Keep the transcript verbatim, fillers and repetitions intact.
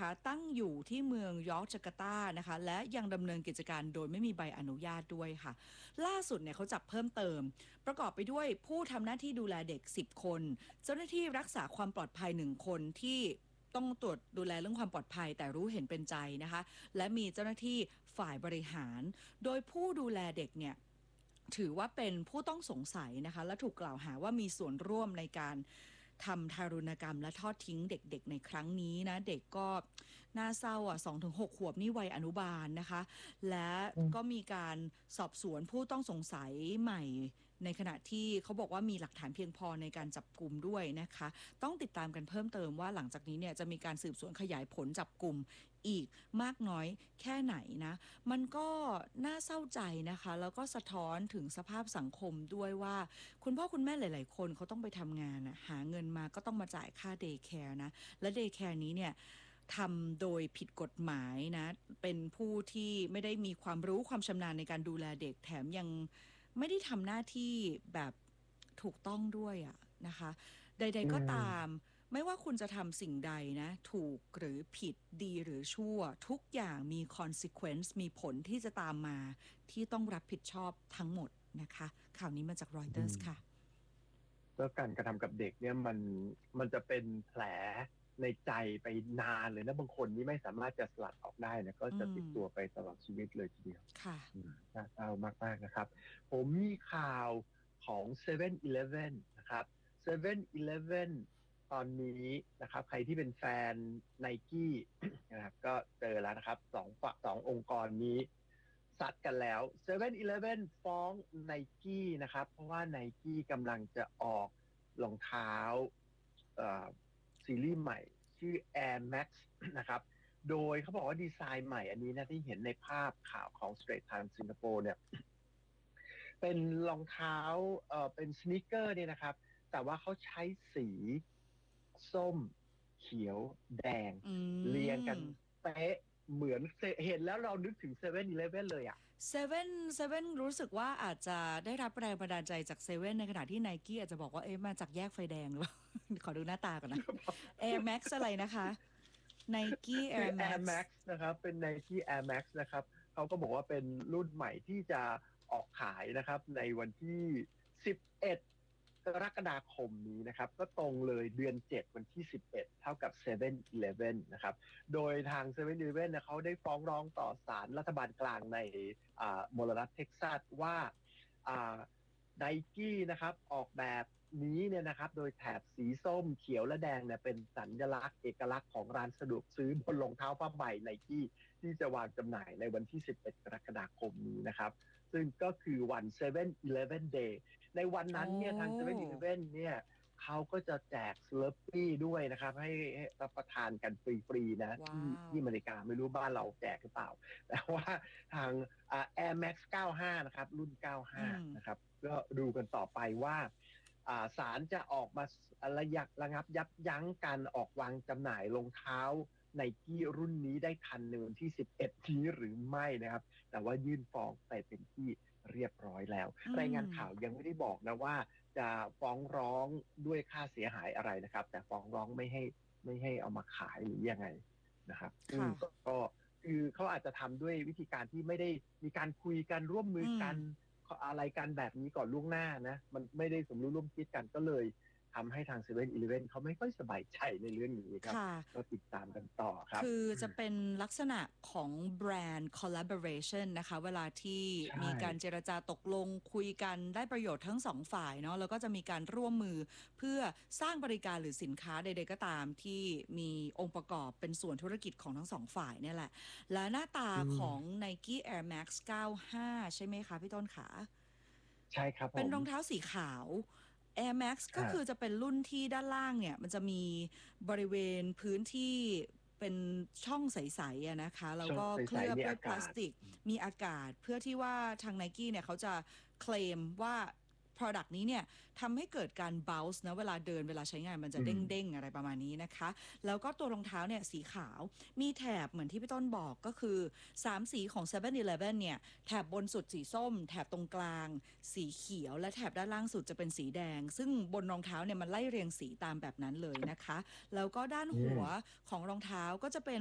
นะคะตั้งอยู่ที่เมืองยอร์กจาการ์ตานะคะและยังดำเนินกิจการโดยไม่มีใบอนุญาตด้วยค่ะล่าสุดเนี่ยเขาจับเพิ่มเติมประกอบไปด้วยผู้ทำหน้าที่ดูแลเด็กสิบคนเจ้าหน้าที่รักษาความปลอดภัยหนึ่งคนที่ต้องตรวจดูแลเรื่องความปลอดภัยแต่รู้เห็นเป็นใจนะคะและมีเจ้าหน้าที่ฝ่ายบริหารโดยผู้ดูแลเด็กเนี่ยถือว่าเป็นผู้ต้องสงสัยนะคะและถูกกล่าวหาว่ามีส่วนร่วมในการทำทารุณกรรมและทอดทิ้งเด็กๆในครั้งนี้นะเด็กก็น่าเศร้าอ่ะ สองถึงหก ขวบนี่วัยอนุบาลนะคะและก็มีการสอบสวนผู้ต้องสงสัยใหม่ในขณะที่เขาบอกว่ามีหลักฐานเพียงพอในการจับกลุ่มด้วยนะคะต้องติดตามกันเพิ่มเติมว่าหลังจากนี้เนี่ยจะมีการสืบสวนขยายผลจับกลุ่มอีกมากน้อยแค่ไหนนะมันก็น่าเศร้าใจนะคะแล้วก็สะท้อนถึงสภาพสังคมด้วยว่าคุณพ่อคุณแม่หลายๆคนเขาต้องไปทำงานนะหาเงินมาก็ต้องมาจ่ายค่าเดย์แคร์นะและเดย์แคร์นี้เนี่ยทำโดยผิดกฎหมายนะเป็นผู้ที่ไม่ได้มีความรู้ความชำนาญในการดูแลเด็กแถมยังไม่ได้ทำหน้าที่แบบถูกต้องด้วยอะนะคะใดๆก็ตามไม่ว่าคุณจะทำสิ่งใดนะถูกหรือผิดดีหรือชั่วทุกอย่างมี consequence มีผลที่จะตามมาที่ต้องรับผิดชอบทั้งหมดนะคะข่าวนี้มาจาก Reuters ค่ะแล้วการกระทำกับเด็กเนี่ยมันมันจะเป็นแผลในใจไปนานเลยนะบางคนนี่ไม่สามารถจะสลัดออกได้นะก็จะติดตัวไปตลอดชีวิตเลยทีเดียวค่ะน่าเศร้ามากๆนะครับผมมีข่าวของเซเว่นอีเลฟเว่นนะครับเซเว่นอีเลฟเว่นตอนนี้นะครับใครที่เป็นแฟน Nike นะครับก็เจอแล้วนะครับสองฝั่งสององค์กรนี้ซัดกันแล้วเซเว่นอีเลฟเว่นฟ้อง Nike นะครับเพราะว่า Nike กำลังจะออกรองเท้าซีรีส์ใหม่ชื่อ Air Max นะครับโดยเขาบอกว่าดีไซน์ใหม่อันนี้นะที่เห็นในภาพข่าวของ Straits Times สิงคโปร์เนี่ยเป็นรองเท้าเอ่อเป็นสนีกเกอร์เนี่ยนะครับแต่ว่าเขาใช้สีส้มเขียวแดงเรียงกันเป๊ะเหมือนเห็นแล้วเรานึกถึงเซเว่นอีเลฟเว่นเลยอ่ะเซเว่นเซเว่นรู้สึกว่าอาจจะได้รับแรงบันดาลใจจากเซเว่นในขณะที่ไนกี้อาจจะบอกว่าเอ๊ะมาจากแยกไฟแดงหรือเปล่า ขอดูหน้าตาก่อนนะ Air Max อะไรนะคะ Nike คือ Air Max Air Max นะครับเป็น Nike Air Max นะครับเขาก็บอกว่าเป็นรุ่นใหม่ที่จะออกขายนะครับในวันที่สิบเอ็ดกรกฎาคมนี้นะครับก็ตรงเลยเดือนเจ็ดวันที่สิบเอ็ดเท่ากับเซเว่นอีเลฟเว่นนะครับโดยทางเซเว่นอีเลฟเว่นเขาได้ฟ้องร้องต่อศาลรัฐบาลกลางในมลรัฐเท็กซัสว่าไนกี้นะครับออกแบบนี้เนี่ยนะครับโดยแถบสีส้มเขียวและแดงเนี่ยเป็นสัญลักษณ์เอกลักษณ์ของร้านสะดวกซื้อบนรองเท้าผ้าใบไนกี้ที่จะวางจำหน่ายในวันที่สิบเอ็ดกรกฎาคมนี้นะครับซึ่งก็คือวันเซเว่นอีเลฟเว่นเดย์ในวันนั้นเนี่ยทางเซเว่นอีเลฟเว่นเนี่ยเขาก็จะแจกสเลอร์ปี้ด้วยนะครับให้รับประทานกันฟรีๆนะที่ที่อเมริกาไม่รู้บ้านเราแจกหรือเปล่าแต่ว่าทาง Air Max เก้าสิบห้านะครับรุ่นเก้าสิบห้านะครับก็ดูกันต่อไปว่าศาลจะออกมาระยับระงับยับยั้งการออกวางจำหน่ายรองเท้าไนกี้รุ่นนี้ได้ทันในวันที่สิบเอ็ดนี้หรือไม่นะครับแต่ว่ายื่นฟ้องไปเป็นที่เรียบร้อยแล้วรายงานข่าวยังไม่ได้บอกนะว่าจะฟ้องร้องด้วยค่าเสียหายอะไรนะครับแต่ฟ้องร้องไม่ให้ไม่ให้เอามาขายหรือยังไงนะครับก็คือเขาอาจจะทำด้วยวิธีการที่ไม่ได้มีการคุยกันร่วมมือกันอะไรกันแบบนี้ก่อนล่วงหน้านะมันไม่ได้สมรู้ร่วมคิดกันก็เลยทำให้ทางเซเว่นอีเลฟเว่นเขาไม่ค่อยสบายใจในเรื่องนี้ครับก็ติดตามกันต่อครับคือจะเป็นลักษณะของแบรนด์ collaboration นะคะเวลาที่มีการเจรจาตกลงคุยกันได้ประโยชน์ทั้งสองฝ่ายเนาะแล้วก็จะมีการร่วมมือเพื่อสร้างบริการหรือสินค้าใดๆก็ตามที่มีองค์ประกอบเป็นส่วนธุรกิจของทั้งสองฝ่ายเนี่ยแหละและหน้าตาของ Nike Air Max เก้าสิบห้าใช่ไหมคะพี่ต้นขาใช่ครับเป็นรองเท้าสีขาว Air Max ก็คือจะเป็นรุ่นที่ด้านล่างเนี่ยมันจะมีบริเวณพื้นที่เป็นช่องใสๆอะนะคะแล้วก็เคลือบด้วยพลาสติกมีอากาศเพื่อที่ว่าทาง Nike เนี่ยเขาจะเคลมว่า product นี้เนี่ยทำให้เกิดการ bounce นะเวลาเดินเวลาใช้งานมันจะเด้งๆอะไรประมาณนี้นะคะแล้วก็ตัวรองเท้าเนี่ยสีขาวมีแถบเหมือนที่พี่ต้นบอกก็คือสามสีของ เซเว่นอีเลฟเว่น เนี่ยแถบบนสุดสีส้มแถบตรงกลางสีเขียวและแถบด้านล่างสุดจะเป็นสีแดงซึ่งบนรองเท้าเนี่ยมันไล่เรียงสีตามแบบนั้นเลยนะคะแล้วก็ด้านหัวของรองเท้าก็จะเป็น